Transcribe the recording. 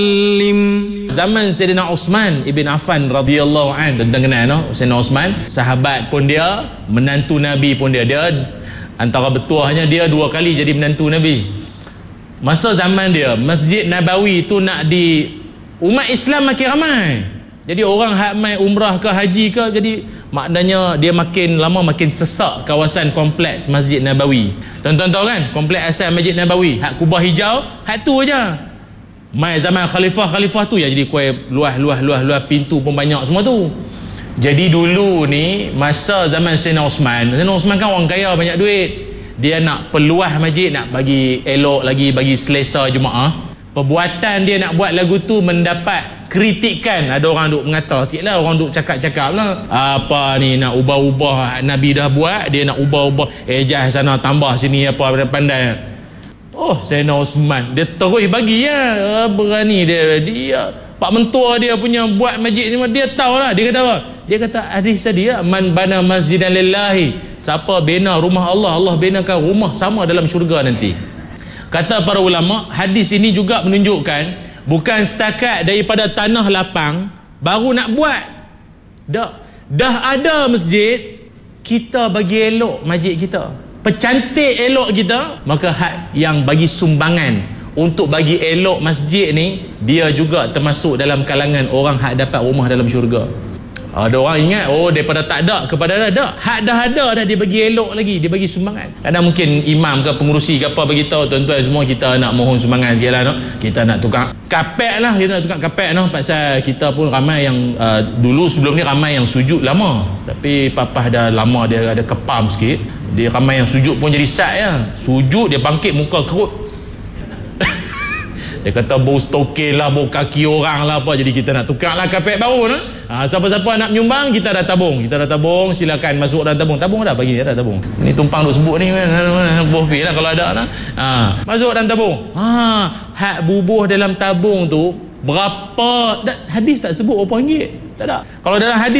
Zaman Sayyidina Osman ibn Affan radhiyallahu an, tentang kenal no? Sayyidina Osman, sahabat pun dia, menantu Nabi pun dia. Dia antara bertuahnya dia 2 kali jadi menantu Nabi. Masa zaman dia, Masjid Nabawi tu nak di umat Islam makin ramai. Jadi orang hak mai umrah ke haji ke, jadi maknanya dia makin lama makin sesak kawasan kompleks Masjid Nabawi. Tuan-tuan tahu kan, kompleks asal Masjid Nabawi, hak kubah hijau, hak tu aja. Mai zaman khalifah tu ya, jadi kuai luas pintu pun banyak semua tu. Jadi dulu ni masa zaman Sayyidina Osman kan orang kaya banyak duit. Dia nak peluas masjid, nak bagi elok lagi, bagi selesa jemaah. Perbuatan dia nak buat lagu tu mendapat kritikan. Ada orang duk mengata sikit lah, orang duk cakap-cakap lah, apa ni nak ubah-ubah, Nabi dah buat, dia nak ubah-ubah, ejah sana tambah sini apa, pandai. Oh, Sayyidina Osman dia terus bagi ya, berani dia Pak Mentua dia punya buat masjid ni, dia tahu lah. Dia kata apa? Dia kata hadis tadi ya, man bana masjidan lillahi, siapa bina rumah Allah, Allah binakan rumah sama dalam syurga nanti. Kata para ulama, hadis ini juga menunjukkan bukan setakat daripada tanah lapang baru nak buat. Dah ada masjid, kita bagi elok masjid kita, percantik elok kita, maka hak yang bagi sumbangan untuk bagi elok masjid ni, dia juga termasuk dalam kalangan orang hak dapat rumah dalam syurga. Ada orang ingat, oh daripada tak ada kepada ada, hak dah ada dah, dia bagi elok lagi, dia bagi sumbangan. Kadang mungkin imam ke pengurusi ke apa beritahu, tuan-tuan semua kita nak mohon sumbangan sikit lah no? Kita nak tukar kapek lah, kita nak tukar kapek no? Pasal kita pun ramai yang dulu sebelum ni ramai yang sujud lama, tapi papah dah lama dia ada kepam sikit, dia ramai yang sujud pun jadi sat ya. Sujud dia bangkit muka kerut. Dia kata bau stokil lah, bau kaki orang lah apa, jadi kita nak tukar lah kapek baru no? Siapa-siapa nak menyumbang, kita dah tabung, silakan masuk dalam tabung dah, bagi dia dah tabung. Ni tumpang duk sebut ni, bubuh pi lah kalau ada lah. Masuk dalam tabung. Hak bubuh dalam tabung tu berapa, hadis tak sebut berapa ringgit, tak ada. Kalau dalam hadis